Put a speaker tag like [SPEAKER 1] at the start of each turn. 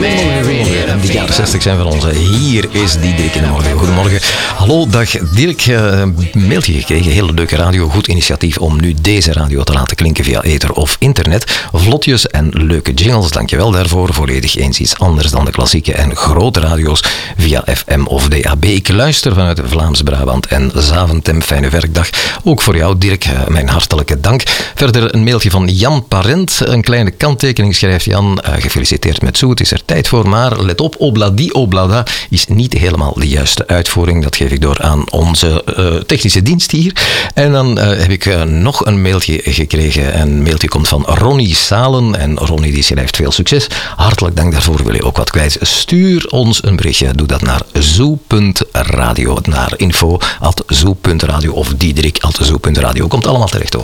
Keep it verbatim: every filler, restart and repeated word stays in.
[SPEAKER 1] De jaren zestig zijn van ons. Hier is Diederik in de morgen. Goedemorgen. Hallo, dag Dirk. Een mailtje gekregen. Hele leuke radio. Goed initiatief om nu deze radio te laten klinken via ether of internet. Vlotjes en leuke jingles. Dankjewel daarvoor. Volledig eens iets anders dan de klassieke en grote radio's via F M of D A B. Ik luister vanuit Vlaams-Brabant en Zaventem. Fijne werkdag. Ook voor jou, Dirk. Mijn hartelijke dank. Verder een mailtje van Jan Parent. Een kleine kanttekening schrijft Jan. Uh, gefeliciteerd met Zoe. Het is er tijd voor, maar let op, obladi oblada is niet helemaal de juiste uitvoering. Dat geef ik door aan onze uh, technische dienst hier. En dan uh, heb ik uh, nog een mailtje gekregen. Een mailtje komt van Ronnie Salen. En Ronnie die schrijft veel succes. Hartelijk dank daarvoor. Wil je ook wat kwijt? Stuur ons een berichtje. Doe dat naar zoo punt radio. Naar info at zoo punt radio of Diederik at zoo punt radio. Komt allemaal terecht hoor.